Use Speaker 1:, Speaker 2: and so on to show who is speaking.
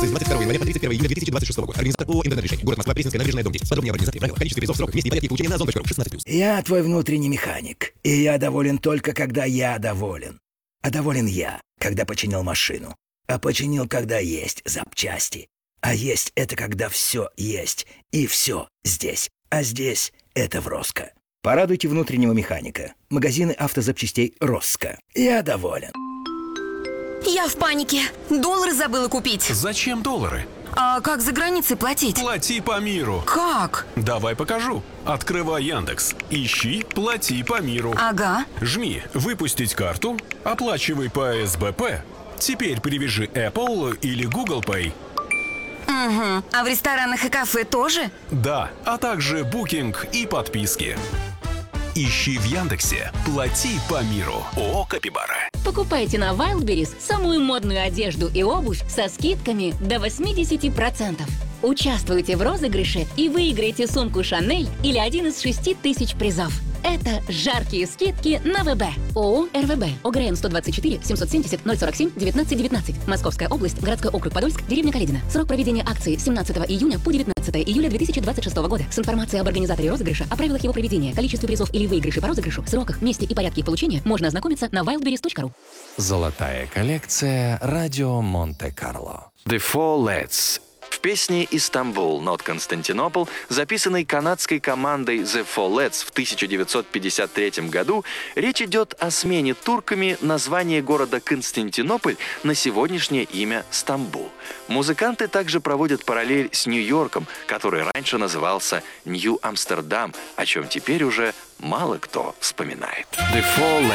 Speaker 1: Акции с 22 января по 31 июля 2026 года. Организатор ООО «Интернет-решение». Город Москва, Пресненская набережная, дом 10. Подробнее об организации, правила, количестве призов, сроках, месте и порядке получения на озон.ру. 16+.
Speaker 2: Я твой внутренний механик, и я доволен только, когда я доволен. А доволен я, когда починил машину. А починил, когда есть запчасти. А есть — это когда все есть, и все здесь. А здесь — это в Роско. Порадуйте внутреннего механика. Магазины автозапчастей Роско. Я доволен.
Speaker 3: Я в панике. Доллары забыла купить.
Speaker 4: Зачем доллары?
Speaker 3: А как за границей платить?
Speaker 4: Плати по миру.
Speaker 3: Как?
Speaker 4: Давай покажу. Открывай Яндекс. Ищи «Плати по миру».
Speaker 3: Ага.
Speaker 4: Жми «Выпустить карту», оплачивай по СБП. Теперь привяжи Apple или Google Pay.
Speaker 3: Угу. А в ресторанах и кафе тоже?
Speaker 4: Да, а также букинг и подписки. Ищи в Яндексе «Плати по миру». ООО «Капибара».
Speaker 5: Покупайте на Wildberries самую модную одежду и обувь со скидками до 80%. Участвуйте в розыгрыше и выиграйте сумку Chanel или один из 6000 призов. Это жаркие скидки на ВБ. ООО «РВБ». ОГРН 124 770 047 1919. Московская область, городской округ Подольск, деревня Каледино. Срок проведения акции с 17 июня по 19 июля 2026 года. С информацией об организаторе розыгрыша, о правилах его проведения, количестве призов или выигрышей по розыгрышу, сроках, месте и порядке их получения можно ознакомиться на wildberries.ru.
Speaker 6: Золотая коллекция «Радио Монте-Карло».
Speaker 7: The Four Lads. В песне «Истанбул, not Константинополь», записанной канадской командой The Four Lads в 1953 году, речь идет о смене турками названия города Константинополь на сегодняшнее имя Стамбул. Музыканты также проводят параллель с Нью-Йорком, который раньше назывался Нью-Амстердам, о чем теперь уже мало кто вспоминает. The Four Lads.